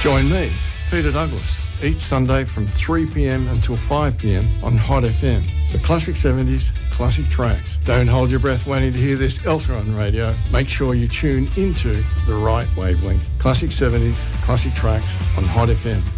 Join me, Peter Douglas, each Sunday from 3pm until 5pm on Hot FM. The Classic 70s, classic tracks. Don't hold your breath waiting to hear this elsewhere on radio. Make sure you tune into the right wavelength. Classic 70s, classic tracks on Hot FM.